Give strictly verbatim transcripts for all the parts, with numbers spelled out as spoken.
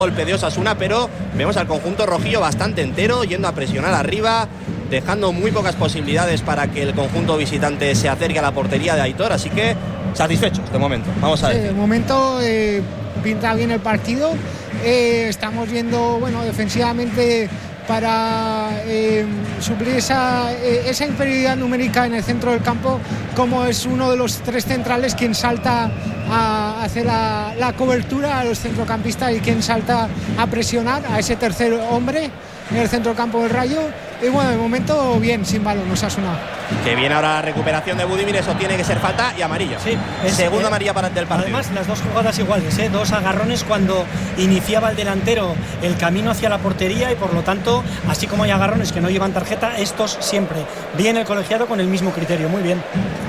golpe de Osasuna, pero vemos al conjunto rojillo bastante entero, yendo a presionar arriba, dejando muy pocas posibilidades para que el conjunto visitante se acerque a la portería de Aitor, así que satisfechos de momento, vamos a ver. Sí, de momento eh, pinta bien el partido, eh, estamos viendo, bueno, defensivamente para eh, suplir esa, eh, esa inferioridad numérica en el centro del campo, como es uno de los tres centrales quien salta a hacer la, la cobertura a los centrocampistas y quien salta a presionar a ese tercer hombre en el centro del campo del Rayo. Y bueno, de momento bien, sin balón, Osasuna. Que viene ahora la recuperación de Budimir, eso tiene que ser falta y amarilla. Sí, es, segunda eh, amarilla para el del partido. Además, las dos jugadas iguales, ¿eh? Dos agarrones cuando iniciaba el delantero el camino hacia la portería y por lo tanto, así como hay agarrones que no llevan tarjeta, estos siempre. Bien el colegiado con el mismo criterio, muy bien.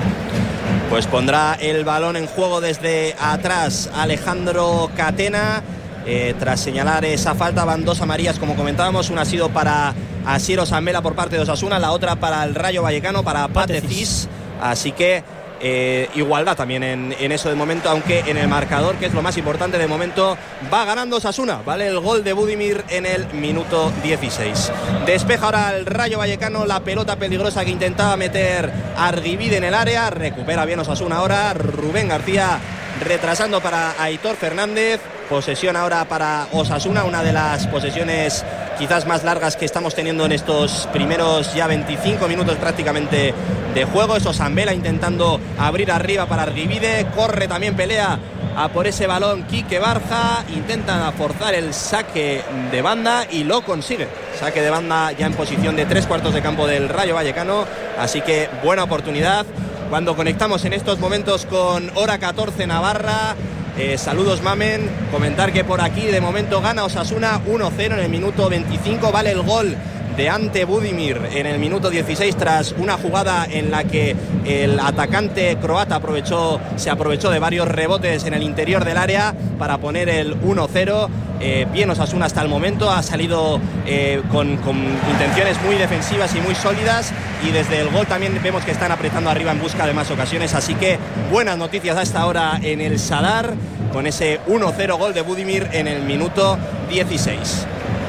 Pues pondrá el balón en juego desde atrás Alejandro Catena. Eh, tras señalar esa falta, van dos amarillas, como comentábamos. Una ha sido para Asier Osanbela por parte de Osasuna, la otra para el Rayo Vallecano, para Pate Cis. Así que eh, igualdad también en, en eso de momento, aunque en el marcador, que es lo más importante de momento, va ganando Osasuna. Vale el gol de Budimir en el minuto dieciséis. Despeja ahora el Rayo Vallecano, la pelota peligrosa que intentaba meter Arguibide en el área. Recupera bien Osasuna ahora. Rubén García retrasando para Aitor Fernández. Posesión ahora para Osasuna, una de las posesiones quizás más largas que estamos teniendo en estos primeros ya veinticinco minutos prácticamente de juego. Es Osanbela intentando abrir arriba para Arguibide, corre también, pelea a por ese balón Quique Barja, intenta forzar el saque de banda y lo consigue. Saque de banda ya en posición de tres cuartos de campo del Rayo Vallecano, así que buena oportunidad cuando conectamos en estos momentos con Hora catorce Navarra. Eh, saludos Mamen, comentar que por aquí de momento gana Osasuna uno cero en el minuto veinticinco, vale el gol de Ante Budimir en el minuto dieciséis tras una jugada en la que el atacante croata aprovechó, se aprovechó de varios rebotes en el interior del área para poner el uno cero. Eh, bien Osasuna hasta el momento, ha salido eh, con, con intenciones muy defensivas y muy sólidas, y desde el gol también vemos que están apretando arriba en busca de más ocasiones, así que buenas noticias a esta hora en el Sadar con ese uno cero gol de Budimir en el minuto dieciséis.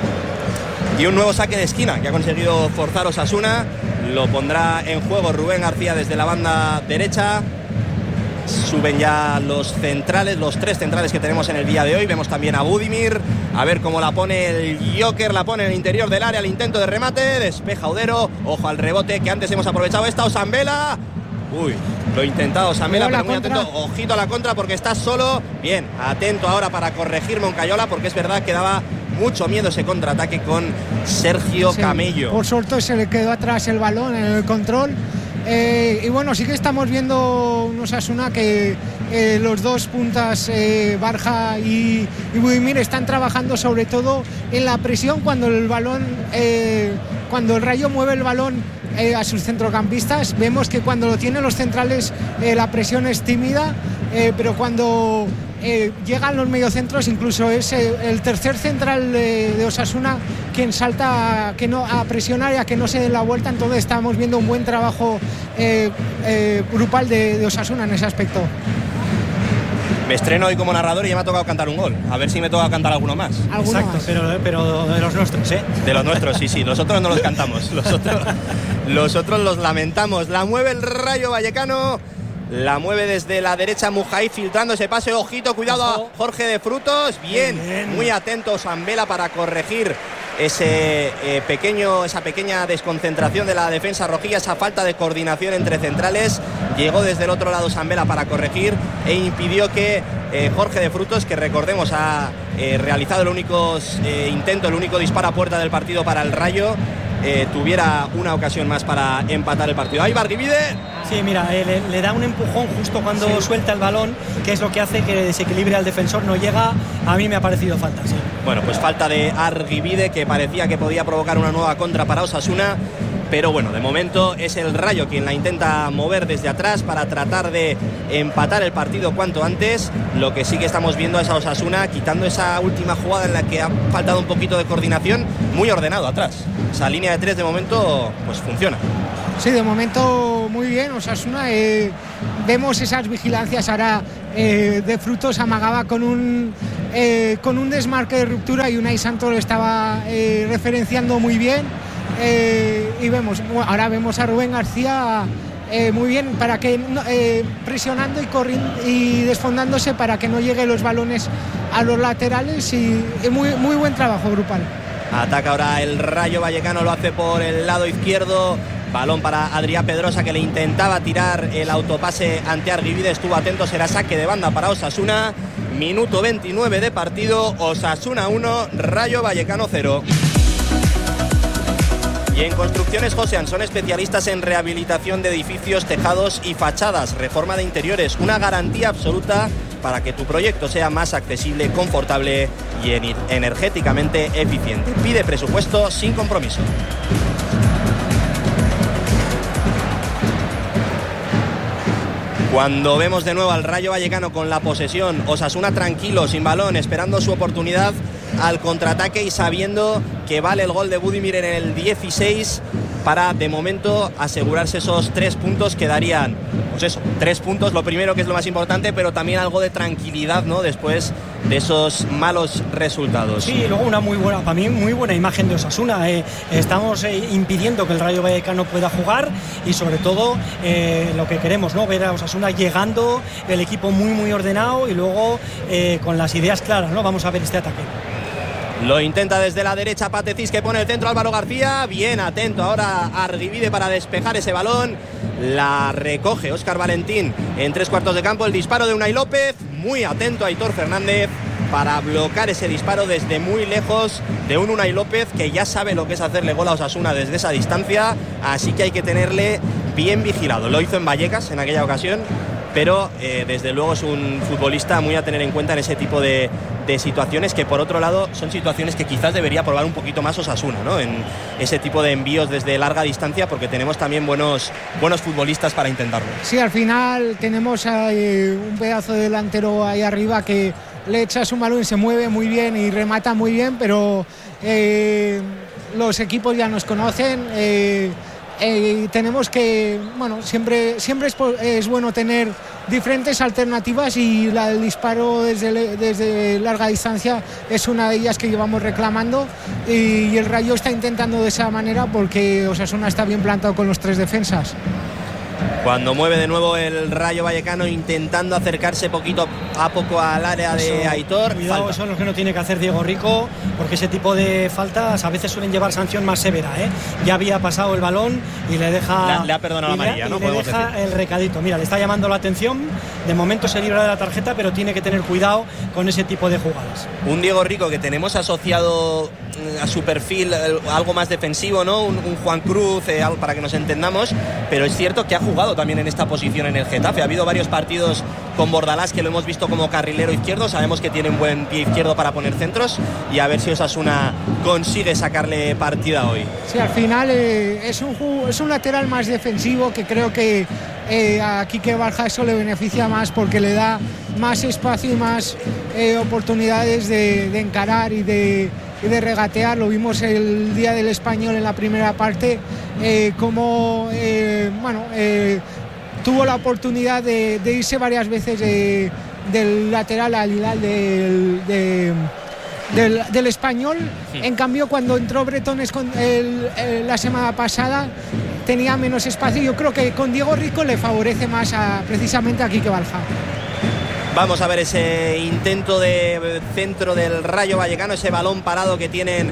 Y un nuevo saque de esquina que ha conseguido forzar Osasuna, lo pondrá en juego Rubén García desde la banda derecha. Suben ya los centrales, los tres centrales que tenemos en el día de hoy. Vemos también a Budimir, a ver cómo la pone el Joker, la pone en el interior del área, el intento de remate, despeja Udero, ojo al rebote que antes hemos aprovechado, esta Osanbela. Uy, lo ha intentado Osanbela, pero muy atento, ojito a la contra porque está solo. Bien, atento ahora para corregir Moncayola, porque es verdad que daba mucho miedo ese contraataque con Sergio sí, Camello. Por suerte se le quedó atrás el balón en el control. Eh, y bueno, sí que estamos viendo un Osasuna que eh, los dos puntas, eh, Barja y, y Budimir, están trabajando sobre todo en la presión cuando el balón, eh, cuando el Rayo mueve el balón eh, a sus centrocampistas. Vemos que cuando lo tienen los centrales eh, la presión es tímida, eh, pero cuando eh, llegan los mediocentros, incluso es eh, el tercer central de, de Osasuna quien salta a, que no, a presionar y a que no se den la vuelta. Entonces estamos viendo un buen trabajo eh, eh, grupal de, de Osasuna en ese aspecto. Me estreno hoy como narrador y ya me ha tocado cantar un gol. A ver si me toca cantar alguno más. ¿Alguno Exacto, más? Pero, pero de los nuestros, ¿eh? De los nuestros, sí, sí. Los otros no los cantamos. Los otros, los otros los lamentamos. La mueve el Rayo Vallecano. La mueve desde la derecha Mujahid, filtrando ese pase. Ojito, cuidado a Jorge de Frutos. Bien, bien. Muy atento Osanbela para corregir ese eh, pequeño, esa pequeña desconcentración de la defensa rojilla, esa falta de coordinación entre centrales. Llegó desde el otro lado Osanbela para corregir e impidió que eh, Jorge de Frutos, que recordemos ha eh, realizado el único eh, intento, el único disparo a puerta del partido para el Rayo, eh, tuviera una ocasión más para empatar el partido. Ahí va Arguibide. Sí, mira, eh, le, le da un empujón justo cuando sí. suelta el balón, que es lo que hace que desequilibre al defensor, no llega. A mí me ha parecido falta, sí. Bueno, pues falta de Arguibide, que parecía que podía provocar una nueva contra para Osasuna, pero bueno, de momento es el Rayo quien la intenta mover desde atrás para tratar de empatar el partido cuanto antes. Lo que sí que estamos viendo es a Osasuna quitando esa última jugada en la que ha faltado un poquito de coordinación, muy ordenado atrás. Esa línea de tres de momento pues funciona. Sí, de momento muy bien Osasuna. Eh, vemos esas vigilancias ahora. Eh, de Frutos amagaba con un eh, con un desmarque de ruptura y Unai Santo lo estaba eh, referenciando muy bien. Eh, y vemos, ahora vemos a Rubén García eh, muy bien para que eh, presionando y corriendo y desfondándose para que no lleguen los balones a los laterales y, y muy, muy buen trabajo grupal. Ataca ahora el Rayo Vallecano, lo hace por el lado izquierdo. Balón para Adrián Pedrosa, que le intentaba tirar el autopase ante Argibide. Estuvo atento, será saque de banda para Osasuna. Minuto veintinueve de partido. Osasuna uno, Rayo Vallecano cero. Y en Construcciones Josean son especialistas en rehabilitación de edificios, tejados y fachadas, reforma de interiores, una garantía absoluta para que tu proyecto sea más accesible, confortable y energéticamente eficiente. Pide presupuesto sin compromiso. Cuando vemos de nuevo al Rayo Vallecano con la posesión, Osasuna tranquilo, sin balón, esperando su oportunidad al contraataque y sabiendo que vale el gol de Budimir en el dieciséis para, de momento, asegurarse esos tres puntos que darían, pues eso, tres puntos, lo primero, que es lo más importante, pero también algo de tranquilidad, ¿no?, después de esos malos resultados. Sí, luego una muy buena, para mí, muy buena imagen de Osasuna. Eh, estamos eh, impidiendo que el Rayo Vallecano pueda jugar y, sobre todo, eh, lo que queremos, ¿no?, ver a Osasuna llegando, el equipo muy, muy ordenado y luego eh, con las ideas claras, ¿no? Vamos a ver este ataque. Lo intenta desde la derecha Patecís, que pone el centro Álvaro García. Bien atento ahora Argibide para despejar ese balón. La recoge Óscar Valentín en tres cuartos de campo. El disparo de Unai López. Muy atento Aitor Fernández para bloquear ese disparo desde muy lejos de un Unai López que ya sabe lo que es hacerle gol a Osasuna desde esa distancia. Así que hay que tenerle bien vigilado. Lo hizo en Vallecas en aquella ocasión, pero eh, desde luego es un futbolista muy a tener en cuenta en ese tipo de, de situaciones, que por otro lado son situaciones que quizás debería probar un poquito más Osasuna, ¿no?, en ese tipo de envíos desde larga distancia, porque tenemos también buenos, buenos futbolistas para intentarlo. Sí, al final tenemos ahí un pedazo de delantero ahí arriba que le echa su balón y se mueve muy bien y remata muy bien, pero eh, los equipos ya nos conocen. eh, Eh, tenemos que, bueno, siempre, siempre es, es bueno tener diferentes alternativas y la del disparo desde, desde larga distancia es una de ellas que llevamos reclamando y, y el Rayo está intentando de esa manera porque Osasuna está bien plantado con los tres defensas. Cuando mueve de nuevo el Rayo Vallecano intentando acercarse poquito a poco al área de eso, Aitor. Cuidado, falta. Eso es lo que no tiene que hacer Diego Rico, porque ese tipo de faltas a veces suelen llevar sanción más severa, ¿eh? Ya había pasado el balón y le deja... Le, le ha perdonado la amarilla, ¿no? Y le deja decir. El recadito. Mira, le está llamando la atención. De momento se libra de la tarjeta, pero tiene que tener cuidado con ese tipo de jugadas. Un Diego Rico que tenemos asociado a su perfil algo más defensivo, ¿no? Un, un Juan Cruz, eh, algo para que nos entendamos, pero es cierto que ha jugado también en esta posición en el Getafe. Ha habido varios partidos con Bordalás que lo hemos visto como carrilero izquierdo. Sabemos que tiene un buen pie izquierdo para poner centros y a ver si Osasuna consigue sacarle partida hoy. Sí, al final eh, es, un, es un lateral más defensivo que creo que eh, a Quique Barja eso le beneficia más porque le da más espacio y más eh, oportunidades de, de encarar y de y de regatear. Lo vimos el día del Español en la primera parte, eh, como eh, bueno eh, tuvo la oportunidad de, de irse varias veces de, del lateral al ideal del, de, del, del Español. Sí. En cambio, cuando entró Bretones con el, el, la semana pasada tenía menos espacio. Yo creo que con Diego Rico le favorece más a, precisamente a Quique Barja. Vamos a ver ese intento de centro del Rayo Vallecano, ese balón parado que tienen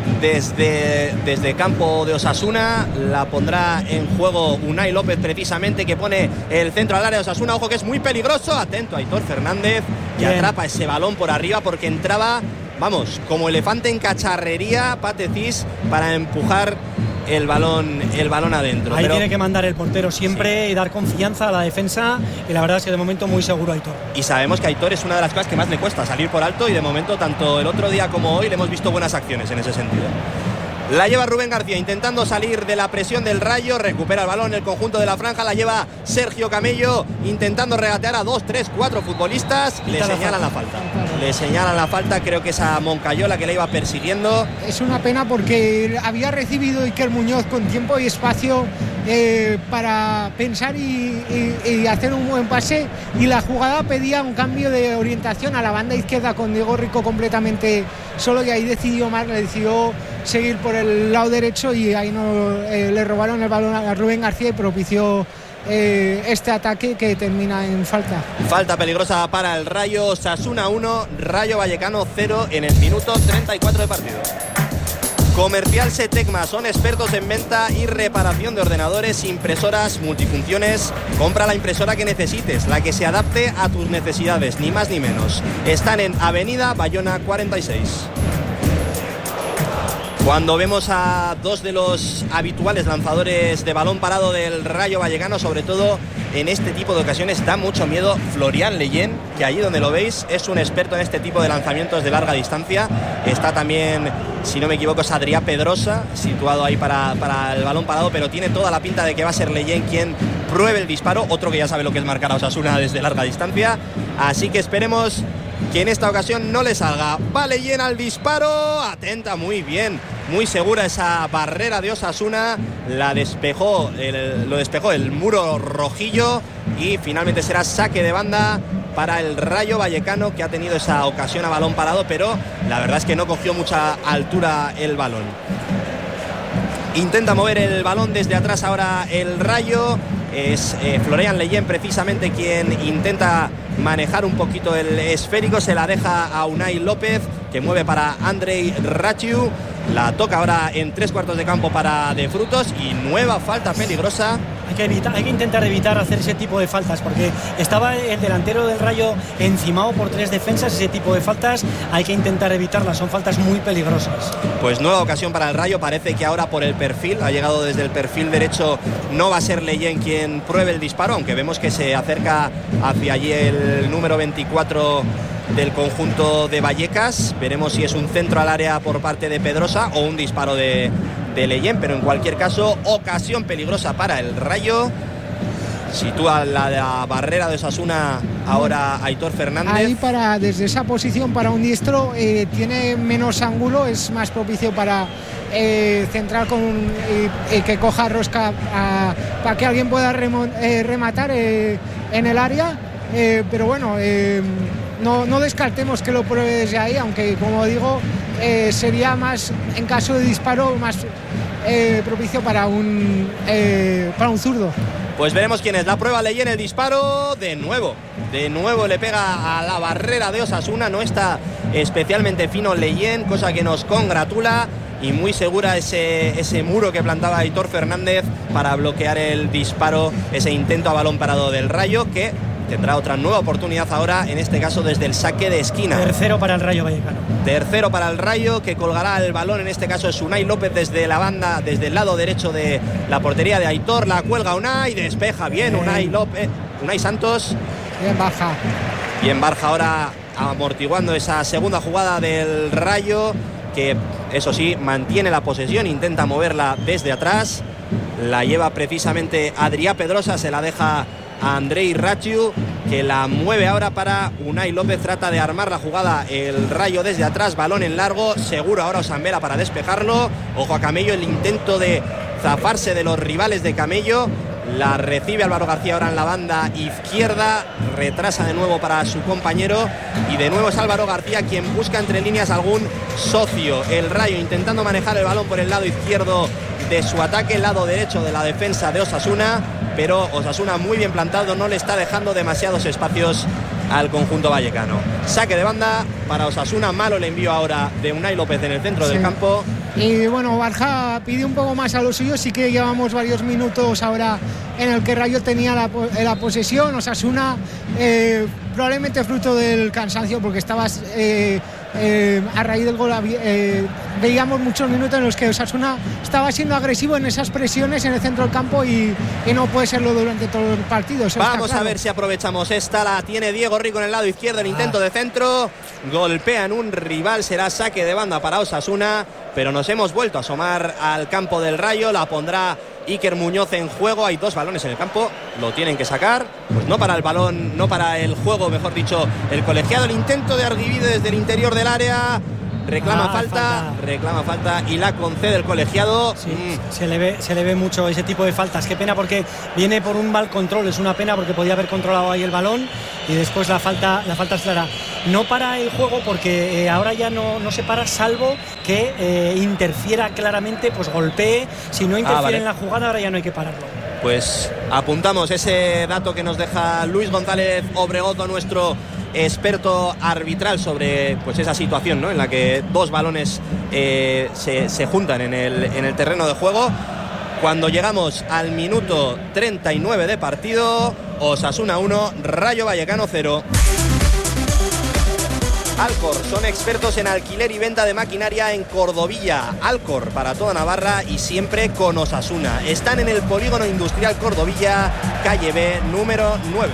desde, desde campo de Osasuna. La pondrá en juego Unai López, precisamente, que pone el centro al área de Osasuna. Ojo que es muy peligroso. Atento a Aitor Fernández, que Bien. atrapa ese balón por arriba porque entraba, vamos, como elefante en cacharrería, Patecís, para empujar el balón el balón adentro. Ahí pero tiene que mandar el portero siempre, sí, y dar confianza a la defensa, y la verdad es que de momento muy seguro Aitor. Y sabemos que a Aitor es una de las cosas que más le cuesta, salir por alto, y de momento tanto el otro día como hoy le hemos visto buenas acciones en ese sentido. La lleva Rubén García intentando salir de la presión del Rayo, recupera el balón en el conjunto de la franja, la lleva Sergio Camello intentando regatear a dos, tres, cuatro futbolistas, le señalan la falta. le señalan la falta, creo que es a Moncayola que le iba persiguiendo. Es una pena porque había recibido Iker Muñoz con tiempo y espacio eh, para pensar y, y, y hacer un buen pase, y la jugada pedía un cambio de orientación a la banda izquierda con Diego Rico completamente solo, y ahí decidió mal, le decidió seguir por el lado derecho, y ahí no eh, le robaron el balón a Rubén García y propició eh, este ataque que termina en falta. Falta peligrosa para el Rayo. Osasuna uno, Rayo Vallecano cero en el minuto treinta y cuatro de partido. Comercial Setecma, son expertos en venta y reparación de ordenadores, impresoras, multifunciones. Compra la impresora que necesites, la que se adapte a tus necesidades, ni más ni menos. Están en Avenida Bayona cuarenta y seis. Cuando vemos a dos de los habituales lanzadores de balón parado del Rayo Vallecano, sobre todo en este tipo de ocasiones, da mucho miedo Florian Leyen, que allí donde lo veis es un experto en este tipo de lanzamientos de larga distancia. Está también, si no me equivoco, es Adrià Pedrosa, situado ahí para, para el balón parado, pero tiene toda la pinta de que va a ser Leyen quien pruebe el disparo, otro que ya sabe lo que es marcar a Osasuna desde larga distancia, así que esperemos que en esta ocasión no le salga. Va Leyen al disparo, atenta muy bien, muy segura esa barrera de Osasuna, la despejó, el, lo despejó el muro rojillo, y finalmente será saque de banda para el Rayo Vallecano, que ha tenido esa ocasión a balón parado, pero la verdad es que no cogió mucha altura el balón. Intenta mover el balón desde atrás ahora el Rayo. Es eh, Florian Leyen precisamente quien intenta manejar un poquito el esférico. Se la deja a Unai López, que mueve para Andrei Rachiu. La toca ahora en tres cuartos de campo para De Frutos, y nueva falta peligrosa. Hay que, evitar, hay que intentar evitar hacer ese tipo de faltas, porque estaba el delantero del Rayo encimado por tres defensas. Ese tipo de faltas hay que intentar evitarlas, son faltas muy peligrosas. Pues nueva ocasión para el Rayo, parece que ahora por el perfil, ha llegado desde el perfil derecho, no va a ser Leyen quien pruebe el disparo, aunque vemos que se acerca hacia allí el número veinticuatro del conjunto de Vallecas. Veremos si es un centro al área por parte de Pedrosa o un disparo de, de Leyen, pero en cualquier caso, ocasión peligrosa para el Rayo. Sitúa la, la barrera de Osasuna ahora Aitor Fernández. Ahí para, desde esa posición para un diestro eh, tiene menos ángulo, es más propicio para eh, centrar con un, eh, que coja rosca a, para que alguien pueda remo, eh, rematar eh, en el área, eh, pero bueno, eh, no, no descartemos que lo pruebe desde ahí, aunque como digo, eh, sería más, en caso de disparo, más eh, propicio para un, eh, para un zurdo. Pues veremos quién es. La prueba Leyen, el disparo de nuevo. De nuevo le pega a la barrera de Osasuna. No está especialmente fino Leyen, cosa que nos congratula. Y muy segura ese, ese muro que plantaba Aitor Fernández para bloquear el disparo, ese intento a balón parado del Rayo, que tendrá otra nueva oportunidad ahora, en este caso desde el saque de esquina. Tercero para el Rayo Vallecano. Tercero para el Rayo, que colgará el balón, en este caso es Unai López desde la banda, desde el lado derecho de la portería de Aitor. La cuelga Unai, despeja bien, bien. Unai López, Unai Santos. Bien baja. Bien Barja ahora amortiguando esa segunda jugada del Rayo, que eso sí, mantiene la posesión, intenta moverla desde atrás. La lleva precisamente Adrià Pedrosa, se la deja a Andrei Rachiu, que la mueve ahora para Unai López. Trata de armar la jugada el Rayo desde atrás, balón en largo, seguro ahora Osambela para despejarlo. Ojo a Camello, el intento de zafarse de los rivales de Camello. La recibe Álvaro García ahora en la banda izquierda, retrasa de nuevo para su compañero, y de nuevo es Álvaro García quien busca entre líneas algún socio. El Rayo intentando manejar el balón por el lado izquierdo de su ataque, el lado derecho de la defensa de Osasuna, pero Osasuna muy bien plantado, no le está dejando demasiados espacios al conjunto vallecano. Saque de banda para Osasuna, malo el envío ahora de Unai López en el centro sí. del campo. Y bueno, Barja pide un poco más a los suyos, sí que llevamos varios minutos ahora en el que Rayo tenía la, la posesión. Osasuna eh, probablemente fruto del cansancio, porque estabas eh, eh, a raíz del gol eh, veíamos muchos minutos en los que Osasuna estaba siendo agresivo en esas presiones en el centro del campo, y, y no puede serlo durante todo el partido. Vamos claro. a ver si aprovechamos esta, la tiene Diego Rico en el lado izquierdo, el intento ah. de centro, golpea en un rival, será saque de banda para Osasuna, pero nos hemos vuelto a asomar al campo del Rayo. La pondrá Iker Muñoz en juego. Hay dos balones en el campo, lo tienen que sacar, pues no para el balón, no para el juego, mejor dicho, el colegiado. El intento de Arguido desde el interior del área, reclama ah, falta, falta, reclama falta y la concede el colegiado. Sí, mm. se, le ve, se le ve mucho ese tipo de faltas. Qué pena, porque viene por un mal control. Es una pena porque podía haber controlado ahí el balón y después la falta, la falta es clara. No para el juego porque eh, ahora ya no, no se para, salvo que eh, interfiera claramente, pues golpee. Si no interfiere ah, vale. en la jugada, ahora ya no hay que pararlo. Pues apuntamos ese dato que nos deja Luis González Obregoto, nuestro experto arbitral, sobre pues esa situación, ¿no?, en la que dos balones eh, se, se juntan en el, en el terreno de juego. Cuando llegamos al minuto treinta y nueve de partido, Osasuna uno, Rayo Vallecano cero. Alcor son expertos en alquiler y venta de maquinaria en Cordovilla. Alcor para toda Navarra y siempre con Osasuna. Están en el Polígono Industrial Cordovilla, calle B, número nueve.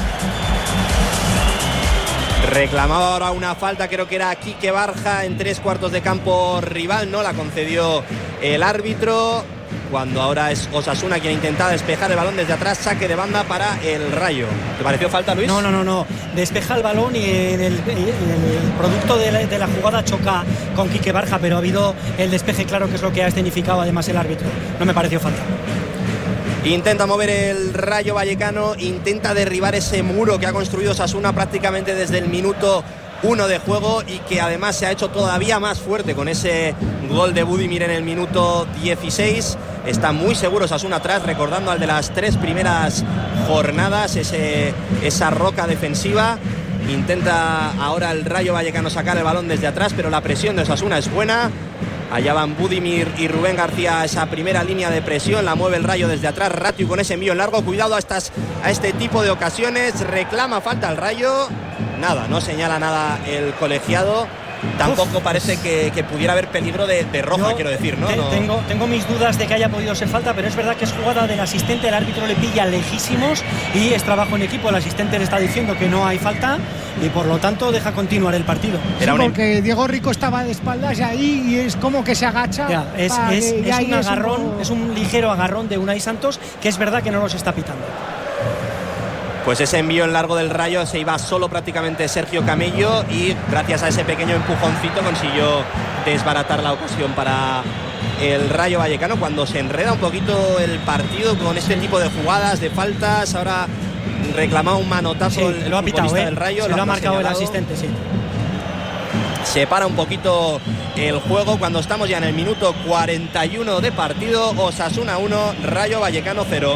Reclamaba ahora una falta, creo que era Quique Barja en tres cuartos de campo rival, no la concedió el árbitro, cuando ahora es Osasuna quien intenta despejar el balón desde atrás. Saque de banda para el Rayo. ¿Te pareció falta, Luis? No, no, no, no. Despeja el balón y en el, en el producto de la, de la jugada choca con Quique Barja, pero ha habido el despeje claro, que es lo que ha escenificado además el árbitro. No me pareció falta. Intenta mover el Rayo Vallecano, intenta derribar ese muro que ha construido Osasuna prácticamente desde el minuto uno de juego, y que además se ha hecho todavía más fuerte con ese gol de Budimir en el minuto dieciséis. Está muy seguro Osasuna atrás, recordando al de las tres primeras jornadas, ese, esa roca defensiva. Intenta ahora el Rayo Vallecano sacar el balón desde atrás, pero la presión de Osasuna es buena. Allá van Budimir y Rubén García a esa primera línea de presión, la mueve el Rayo desde atrás. Ratiu con ese envío en largo, cuidado a, estas, a este tipo de ocasiones. Reclama falta al Rayo, nada, no señala nada el colegiado. Tampoco Uf. parece que, que pudiera haber peligro de, de roja, Yo quiero decir, ¿no? Te, no. Tengo, tengo mis dudas de que haya podido ser falta, pero es verdad que es jugada del asistente, el árbitro le pilla lejísimos y es trabajo en equipo. El asistente le está diciendo que no hay falta y por lo tanto deja continuar el partido. Sí, Era porque Diego Rico estaba de espaldas y ahí y es como que se agacha. Ya, es, es, es, es un agarrón, es un... es un ligero agarrón de Unai Santos, que es verdad que no los está pitando. Pues ese envío en largo del Rayo, se iba solo prácticamente Sergio Camello y gracias a ese pequeño empujoncito consiguió desbaratar la ocasión para el Rayo Vallecano, cuando se enreda un poquito el partido con este tipo de jugadas, de faltas. Ahora reclamaba un manotazo, sí, el, lo ha pitado, ¿eh? del Rayo, se lo, lo ha marcado señalado. El asistente, sí. Se para un poquito el juego cuando estamos ya en el minuto cuarenta y uno de partido. Osasuna uno, Rayo Vallecano cero.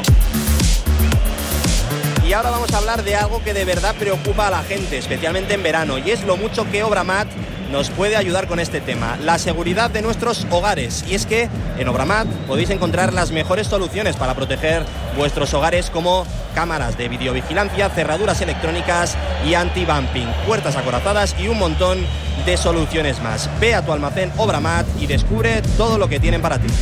Y ahora vamos a hablar de algo que de verdad preocupa a la gente, especialmente en verano, y es lo mucho que Obramat nos puede ayudar con este tema: la seguridad de nuestros hogares. Y es que en Obramat podéis encontrar las mejores soluciones para proteger vuestros hogares, como cámaras de videovigilancia, cerraduras electrónicas y anti-bumping, puertas acorazadas y un montón de soluciones más. Ve a tu almacén Obramat y descubre todo lo que tienen para ti.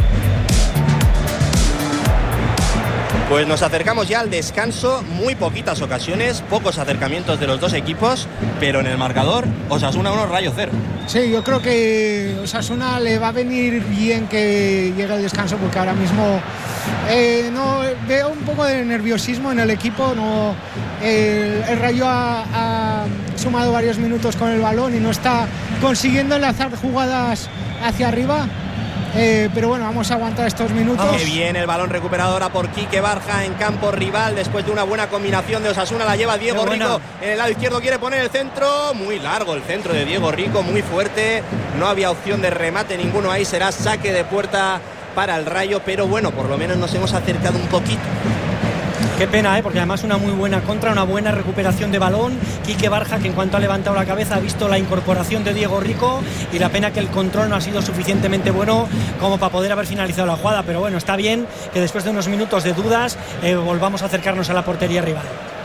Pues nos acercamos ya al descanso, muy poquitas ocasiones, pocos acercamientos de los dos equipos, pero en el marcador Osasuna uno, Rayo cero. Sí, yo creo que Osasuna le va a venir bien que llegue el descanso, porque ahora mismo eh, no veo un poco de nerviosismo en el equipo. No, eh, el Rayo ha, ha sumado varios minutos con el balón y no está consiguiendo enlazar jugadas hacia arriba. Eh, pero bueno, vamos a aguantar estos minutos. Qué bien el balón recuperado ahora por Quique Barja en campo rival, después de una buena combinación de Osasuna. La lleva Diego Rico en el lado izquierdo, quiere poner el centro, muy largo el centro de Diego Rico, muy fuerte, no había opción de remate ninguno ahí. Será saque de puerta para el Rayo, pero bueno, por lo menos nos hemos acercado un poquito. Qué pena, ¿eh? Porque además una muy buena contra, una buena recuperación de balón. Quique Barja, que en cuanto ha levantado la cabeza ha visto la incorporación de Diego Rico, y la pena que el control no ha sido suficientemente bueno como para poder haber finalizado la jugada. Pero bueno, está bien que después de unos minutos de dudas eh, volvamos a acercarnos a la portería rival.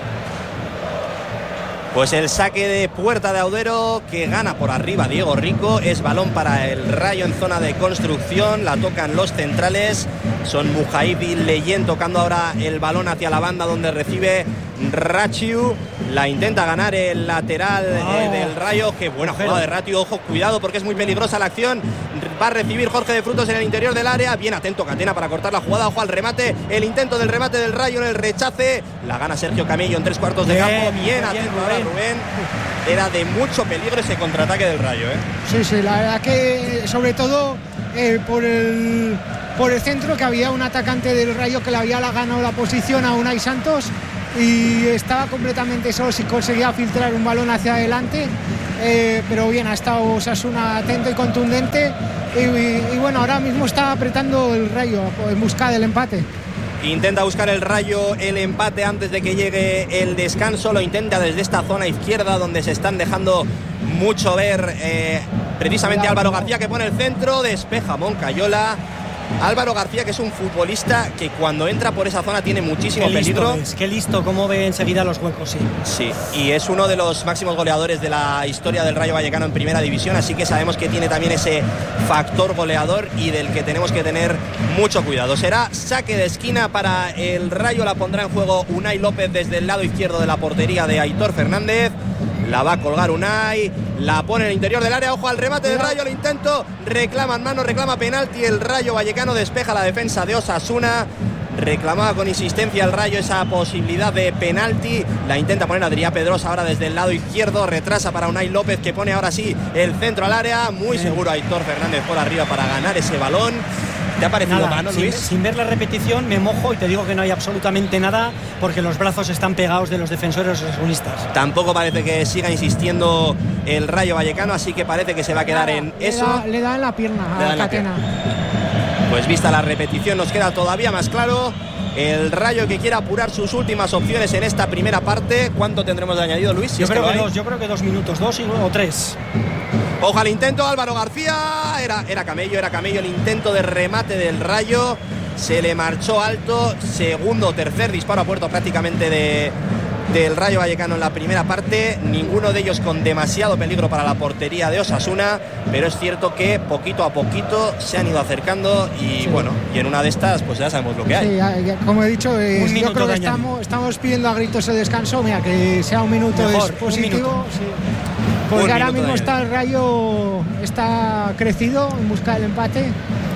Pues el saque de puerta de Audero, que gana por arriba Diego Rico. Es balón para el Rayo en zona de construcción. La tocan los centrales. Son Mujaib y Leyen tocando ahora el balón hacia la banda donde recibe Ratiu. La intenta ganar el lateral oh. eh, del Rayo. Qué buena jugada de Ratiu. Ojo, cuidado porque es muy peligrosa la acción. Va a recibir Jorge de Frutos en el interior del área. Bien atento Catena para cortar la jugada. Ojo al remate. El intento del remate del Rayo en el rechace. La gana Sergio Camello en tres cuartos de bien, campo. Bien, bien atento Rubén. ahora Rubén. Era de mucho peligro ese contraataque del Rayo, ¿eh? Sí, sí, la verdad que sobre todo eh, por el por el centro, que había un atacante del Rayo que le había ganado la posición a Unai Santos y estaba completamente solo si conseguía filtrar un balón hacia adelante, eh, pero bien, ha estado Osasuna atento y contundente y, y, y bueno, ahora mismo está apretando el Rayo en busca del empate. Intenta buscar el Rayo el empate antes de que llegue el descanso. Lo intenta desde esta zona izquierda donde se están dejando mucho ver. Eh, precisamente Álvaro García, que pone el centro, despeja Moncayola. Álvaro García, que es un futbolista que cuando entra por esa zona tiene muchísimo qué listo peligro. Es, qué listo, cómo ve enseguida los huecos, sí. Sí, y es uno de los máximos goleadores de la historia del Rayo Vallecano en primera división, así que sabemos que tiene también ese factor goleador y del que tenemos que tener mucho cuidado. Será saque de esquina para el Rayo, la pondrá en juego Unai López desde el lado izquierdo de la portería de Aitor Fernández. La va a colgar Unai, la pone en el interior del área, ojo al remate del Rayo, el intento, reclaman mano, reclama penalti, el Rayo Vallecano despeja la defensa de Osasuna. Reclamaba con insistencia el Rayo esa posibilidad de penalti, la intenta poner Adrià Pedrosa ahora desde el lado izquierdo, retrasa para Unai López, que pone ahora sí el centro al área, muy seguro Aitor Fernández por arriba para ganar ese balón. ¿Te ha parecido nada, mano, sin, Luis? Sin ver la repetición me mojo y te digo que no hay absolutamente nada porque los brazos están pegados de los defensores osasunistas. Tampoco parece que siga insistiendo el Rayo Vallecano, así que parece que se va a quedar en le eso. Da, le da en la pierna a Catena. Pues vista la repetición nos queda todavía más claro. El Rayo que quiere apurar sus últimas opciones en esta primera parte. ¿Cuánto tendremos de añadido, Luis? Si yo, es creo que que lo dos, yo creo que dos minutos, dos o tres. Ojo al intento, Álvaro García. Era, era Camello, era Camello el intento de remate del Rayo. Se le marchó alto. Segundo o tercer disparo a puerto prácticamente de, del Rayo Vallecano en la primera parte. Ninguno de ellos con demasiado peligro para la portería de Osasuna. Pero es cierto que poquito a poquito se han ido acercando. Y sí, bueno, y en una de estas pues ya sabemos lo que hay. Sí, ya, ya, como he dicho, eh, yo creo que estamos, estamos pidiendo a gritos el descanso. Mira, que sea un minuto Mejor, es positivo. Un minuto. Sí. Porque ahora mismo está el Rayo, está crecido en busca del empate.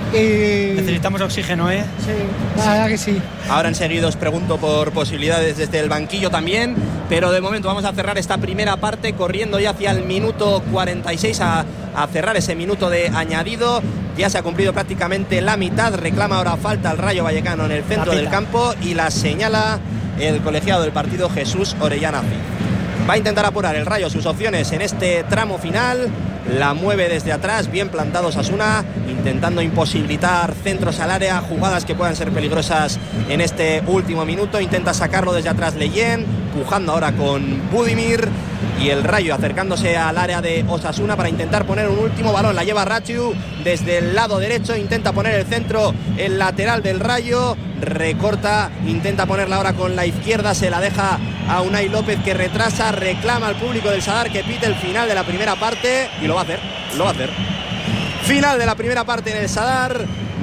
Y... necesitamos oxígeno, ¿eh? Sí, la verdad que sí. Ahora enseguida os pregunto por posibilidades desde el banquillo también, pero de momento vamos a cerrar esta primera parte corriendo ya hacia el minuto cuarenta y seis a, a cerrar ese minuto de añadido. Ya se ha cumplido prácticamente la mitad, reclama ahora falta el Rayo Vallecano en el centro del campo y la señala el colegiado del partido, Jesús Orellana. Va a intentar apurar el Rayo sus opciones en este tramo final. La mueve desde atrás, bien plantado Osasuna, intentando imposibilitar centros al área, jugadas que puedan ser peligrosas en este último minuto. Intenta sacarlo desde atrás Leyen, pujando ahora con Budimir. Y el Rayo acercándose al área de Osasuna para intentar poner un último balón. La lleva Ratiu desde el lado derecho, intenta poner el centro, el lateral del Rayo. Recorta, intenta ponerla ahora con la izquierda, se la deja a Unai López, que retrasa, reclama al público del Sadar que pite el final de la primera parte y lo va a hacer, lo va a hacer. Final de la primera parte en el Sadar.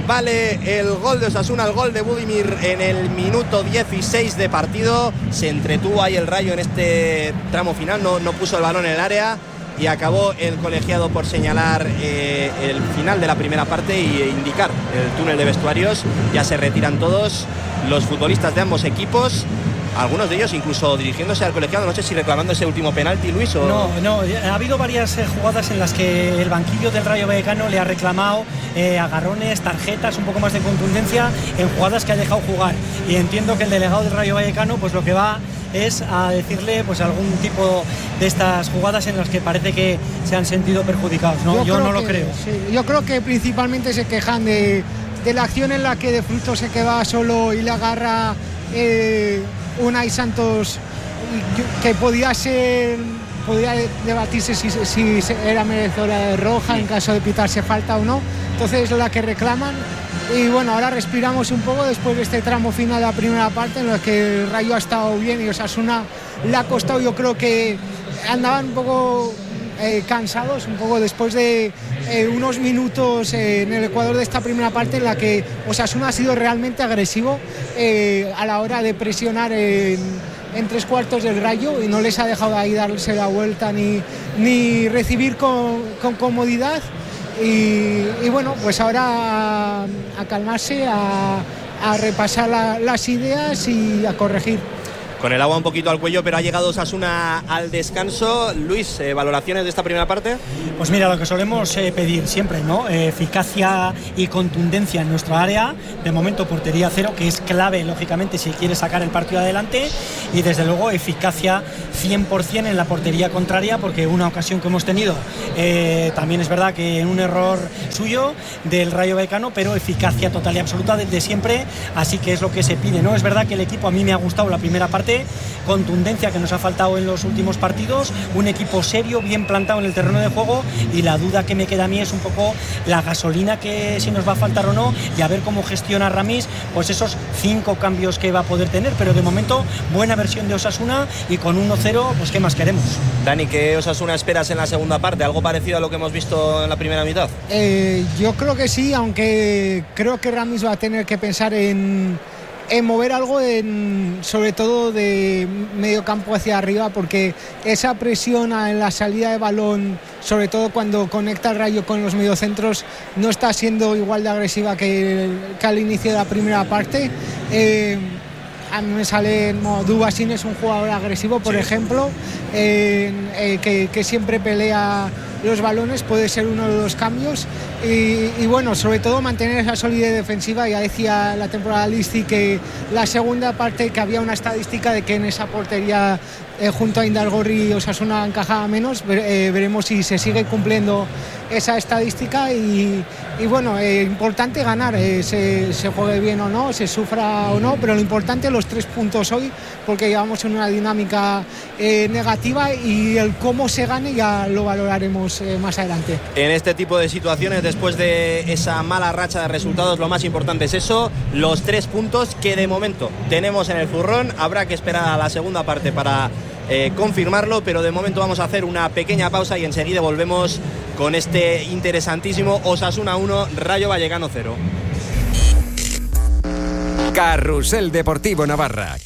Vale el gol de Osasuna, el gol de Budimir en el minuto dieciséis de partido. Se entretuvo ahí el Rayo en este tramo final, no, no puso el balón en el área y acabó el colegiado por señalar eh, el final de la primera parte e indicar el túnel de vestuarios. Ya se retiran todos los futbolistas de ambos equipos, algunos de ellos incluso dirigiéndose al colegiado, no sé si reclamando ese último penalti, Luis, o... No, no, ha habido varias eh, jugadas en las que el banquillo del Rayo Vallecano le ha reclamado eh, agarrones, tarjetas, un poco más de contundencia en jugadas que ha dejado jugar, y entiendo que el delegado del Rayo Vallecano pues lo que va es a decirle pues algún tipo de estas jugadas en las que parece que se han sentido perjudicados, ¿no? Yo, Yo no que, lo creo. Sí, yo creo que principalmente se quejan de, de la acción en la que De Frutos se queda solo y le agarra eh, Unai Santos, que podía ser, podía debatirse si, si era merecedora de roja, sí, en caso de pitarse falta o no. Entonces la que reclaman. Y bueno, ahora respiramos un poco después de este tramo final de la primera parte en la que el Rayo ha estado bien y Osasuna le ha costado. Yo creo que andaban un poco eh, cansados, un poco después de eh, unos minutos eh, en el Ecuador de esta primera parte en la que Osasuna ha sido realmente agresivo eh, a la hora de presionar en, en tres cuartos del Rayo y no les ha dejado ahí darse la vuelta ni, ni recibir con, con comodidad. Y, y bueno, pues ahora a, a calmarse, a, a repasar la, las ideas y a corregir. Con el agua un poquito al cuello, pero ha llegado Osasuna al descanso. Luis, eh, ¿valoraciones de esta primera parte? Pues mira, lo que solemos eh, pedir siempre, ¿no? Eh, eficacia y contundencia en nuestra área. De momento, portería cero, que es clave, lógicamente, si quiere sacar el partido adelante. Y desde luego, eficacia cien por ciento en la portería contraria, porque una ocasión que hemos tenido, eh, también es verdad que en un error suyo del Rayo Vallecano, pero eficacia total y absoluta desde siempre. Así que es lo que se pide, ¿no? Es verdad que el equipo, a mí me ha gustado la primera parte, contundencia que nos ha faltado en los últimos partidos, un equipo serio, bien plantado en el terreno de juego, y la duda que me queda a mí es un poco la gasolina, que si nos va a faltar o no, y a ver cómo gestiona Ramis pues esos cinco cambios que va a poder tener. Pero de momento buena versión de Osasuna, y con uno cero pues qué más queremos. Dani, ¿qué Osasuna esperas en la segunda parte? ¿Algo parecido a lo que hemos visto en la primera mitad? Eh, yo creo que sí, aunque creo que Ramis va a tener que pensar en en mover algo, en, sobre todo de medio campo hacia arriba, porque esa presión en la salida de balón, sobre todo cuando conecta el Rayo con los mediocentros, no está siendo igual de agresiva que, que al inicio de la primera parte. Eh, a mí me sale, no, Dubasín es un jugador agresivo, por sí. ejemplo, eh, eh, que, que siempre pelea los balones, puede ser uno de los cambios. Y, y bueno, sobre todo mantener esa solidez defensiva. Ya decía la temporada Listi que la segunda parte, que había una estadística de que en esa portería eh, junto a Indalgorri Osasuna encajaba menos. Ver, eh, veremos si se sigue cumpliendo esa estadística. Y, y bueno, eh, importante ganar, eh, se, se juegue bien o no, se sufra o no, pero lo importante los tres puntos hoy, porque llevamos en una dinámica eh, negativa, y el cómo se gane ya lo valoraremos eh, más adelante. En este tipo de situaciones, después de esa mala racha de resultados, lo más importante es eso, los tres puntos que de momento tenemos en el zurrón. Habrá que esperar a la segunda parte para eh, confirmarlo, pero de momento vamos a hacer una pequeña pausa y enseguida volvemos con este interesantísimo Osasuna uno, Rayo Vallecano cero. Carrusel Deportivo Navarra.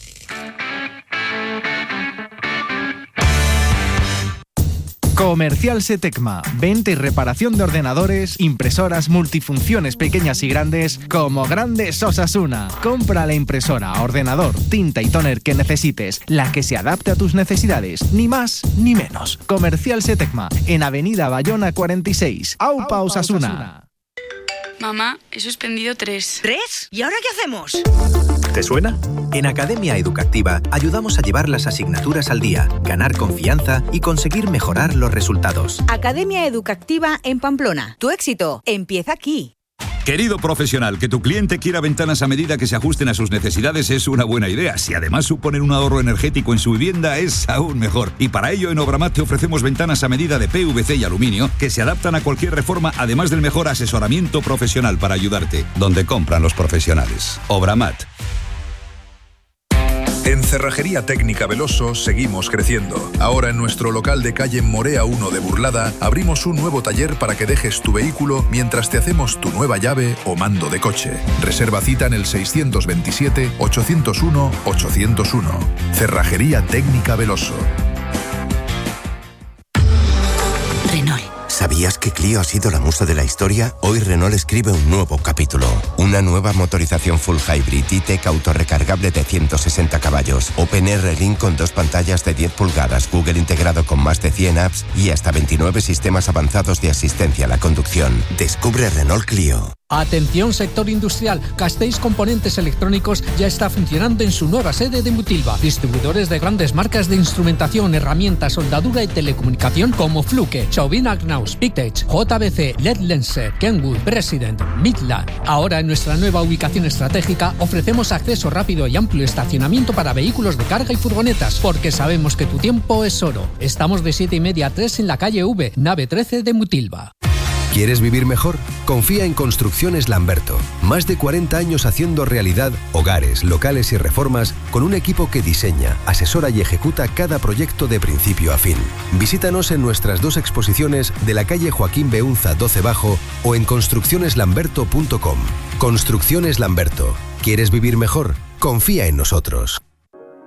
Comercial Setecma, venta y reparación de ordenadores, impresoras, multifunciones pequeñas y grandes, como Grandes Osasuna. Compra la impresora, ordenador, tinta y tóner que necesites, la que se adapte a tus necesidades, ni más ni menos. Comercial Setecma, en Avenida Bayona cuarenta y seis, Aupa, Osasuna. Mamá, he suspendido tres. ¿Tres? ¿Y ahora qué hacemos? ¿Te suena? En Academia Educativa ayudamos a llevar las asignaturas al día, ganar confianza y conseguir mejorar los resultados. Academia Educativa en Pamplona. Tu éxito empieza aquí. Querido profesional, que tu cliente quiera ventanas a medida que se ajusten a sus necesidades es una buena idea. Si además suponen un ahorro energético en su vivienda, es aún mejor. Y para ello, en Obramat te ofrecemos ventanas a medida de P V C y aluminio que se adaptan a cualquier reforma, además del mejor asesoramiento profesional para ayudarte. Donde compran los profesionales. Obramat. En Cerrajería Técnica Veloso seguimos creciendo. Ahora en nuestro local de calle Morea uno de Burlada abrimos un nuevo taller para que dejes tu vehículo mientras te hacemos tu nueva llave o mando de coche. Reserva cita en el seiscientos veintisiete, ochocientos uno, ochocientos uno. Cerrajería Técnica Veloso. Renault. ¿Sabías que Clio ha sido la musa de la historia? Hoy Renault escribe un nuevo capítulo. Una nueva motorización full hybrid E-Tech autorrecargable de ciento sesenta caballos. OpenR Link con dos pantallas de diez pulgadas, Google integrado con más de cien apps y hasta veintinueve sistemas avanzados de asistencia a la conducción. Descubre Renault Clio. Atención sector industrial, Castells Componentes Electrónicos ya está funcionando en su nueva sede de Mutilva. Distribuidores de grandes marcas de instrumentación, herramientas, soldadura y telecomunicación como Fluke, Chauvin Agnaus, Pictech, J B C, L E D Lenser, Kenwood, President, Midland. Ahora en nuestra nueva ubicación estratégica ofrecemos acceso rápido y amplio estacionamiento para vehículos de carga y furgonetas, porque sabemos que tu tiempo es oro. Estamos de siete y media a tres en la calle V, nave trece de Mutilva. ¿Quieres vivir mejor? Confía en Construcciones Lamberto. Más de cuarenta años haciendo realidad hogares, locales y reformas con un equipo que diseña, asesora y ejecuta cada proyecto de principio a fin. Visítanos en nuestras dos exposiciones de la calle Joaquín Beunza doce Bajo o en construcciones lamberto punto com. Construcciones Lamberto. ¿Quieres vivir mejor? Confía en nosotros.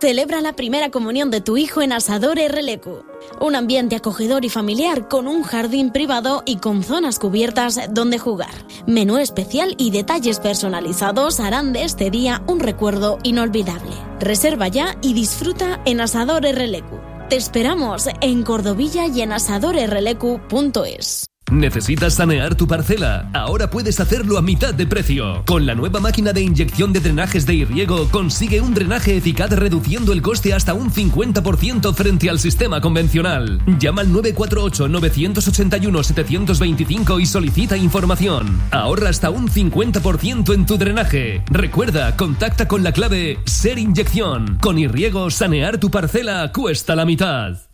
Celebra la primera comunión de tu hijo en Asador R L Q. Un ambiente acogedor y familiar con un jardín privado y con zonas cubiertas donde jugar. Menú especial y detalles personalizados harán de este día un recuerdo inolvidable. Reserva ya y disfruta en Asador R L Q. Te esperamos en Cordovilla y en asador r l q punto es. ¿Necesitas sanear tu parcela? Ahora puedes hacerlo a mitad de precio. Con la nueva máquina de inyección de drenajes de Irriego consigue un drenaje eficaz reduciendo el coste hasta un cincuenta por ciento frente al sistema convencional. Llama al nueve cuatro ocho, nueve ocho uno, siete dos cinco y solicita información. Ahorra hasta un cincuenta por ciento en tu drenaje. Recuerda, contacta con la clave SER Inyección. Con Irriego, sanear tu parcela cuesta la mitad.